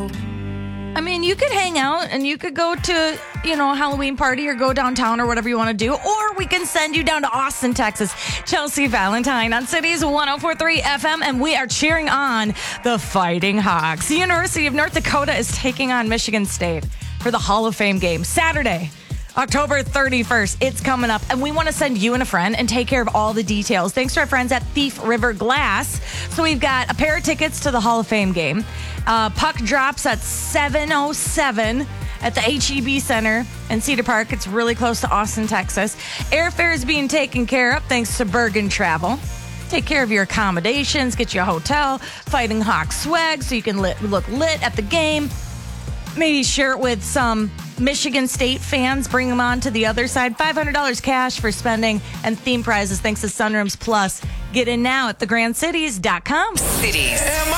I mean, you could hang out and you could go to, a Halloween party or go downtown or whatever you want to do. Or we can send you down to Austin, Texas. Chelsea Valentine on Cities 104.3 FM. And we are cheering on the Fighting Hawks. The University of North Dakota is taking on Michigan State for the Hall of Fame game Saturday, October 31st. It's coming up, and we want to send you and a friend and take care of all the details. Thanks to our friends at Thief River Glass. So we've got a pair of tickets to the Hall of Fame game. Puck drops at 7:07 at the HEB Center in Cedar Park. It's really close to Austin, Texas. Airfare is being taken care of thanks to Bergen Travel. Take care of your accommodations, get you a hotel, Fighting Hawk swag so you can look lit at the game. Maybe share it with some Michigan State fans. Bring them on to the other side. $500 cash for spending and theme prizes thanks to Sunrooms Plus. Get in now at thegrandcities.com. Cities.